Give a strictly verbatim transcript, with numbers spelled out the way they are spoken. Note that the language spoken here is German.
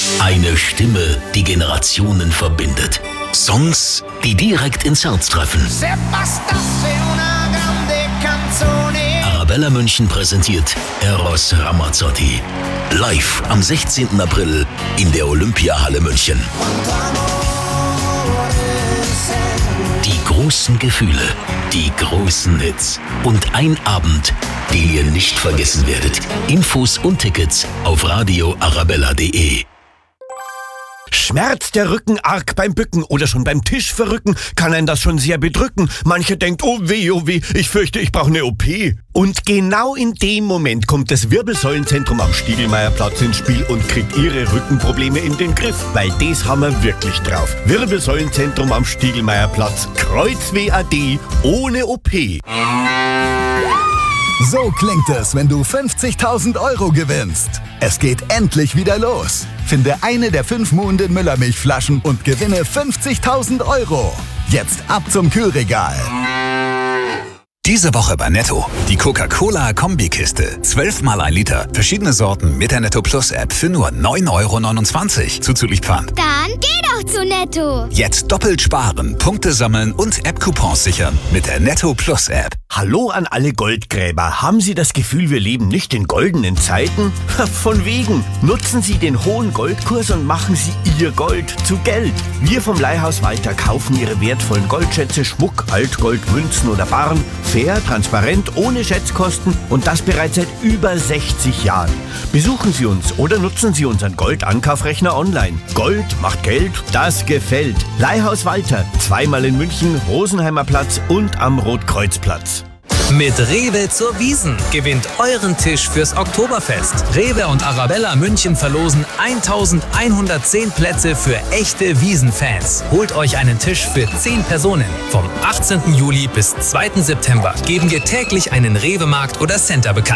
Eine Stimme, die Generationen verbindet. Songs, die direkt ins Herz treffen. Arabella München präsentiert Eros Ramazzotti. Live am sechzehnten April in der Olympiahalle München. Die großen Gefühle, die großen Hits und ein Abend, den ihr nicht vergessen werdet. Infos und Tickets auf radio arabella punkt de. Schmerzt der Rücken arg beim Bücken oder schon beim Tisch verrücken, kann einen das schon sehr bedrücken. Mancher denkt, oh weh, oh weh, ich fürchte, ich brauche eine O P. Und genau in dem Moment kommt das Wirbelsäulenzentrum am Stiegelmeierplatz ins Spiel und kriegt ihre Rückenprobleme in den Griff, weil das haben wir wirklich drauf. Wirbelsäulenzentrum am Stiegelmeierplatz, Kreuz-W A D, ohne O P. So klingt es, wenn du fünfzigtausend Euro gewinnst. Es geht endlich wieder los. Finde eine der fünf Muhnden Müllermilchflaschen und gewinne fünfzigtausend Euro. Jetzt ab zum Kühlregal. Diese Woche bei Netto. Die Coca-Cola-Kombikiste. zwölf mal ein Liter. Verschiedene Sorten mit der Netto Plus App für nur neun Euro neunundzwanzig. Zuzüglich Pfand. Dann geh doch zu Netto. Jetzt doppelt sparen, Punkte sammeln und App-Coupons sichern mit der Netto Plus App. Hallo an alle Goldgräber. Haben Sie das Gefühl, wir leben nicht in goldenen Zeiten? Von wegen. Nutzen Sie den hohen Goldkurs und machen Sie Ihr Gold zu Geld. Wir vom Leihhaus Walter kaufen Ihre wertvollen Goldschätze, Schmuck, Altgold, Münzen oder Barren fair, transparent, ohne Schätzkosten und das bereits seit über sechzig Jahren. Besuchen Sie uns oder nutzen Sie unseren Goldankaufrechner online. Gold macht Geld, das gefällt. Leihhaus Walter, zweimal in München, Rosenheimer Platz und am Rotkreuzplatz. Mit Rewe zur Wiesn gewinnt euren Tisch fürs Oktoberfest. Rewe und Arabella München verlosen eintausendeinhundertzehn Plätze für echte Wiesn-Fans. Holt euch einen Tisch für zehn Personen. Vom achtzehnten Juli bis zweiten September geben wir täglich einen Rewe-Markt oder Center bekannt.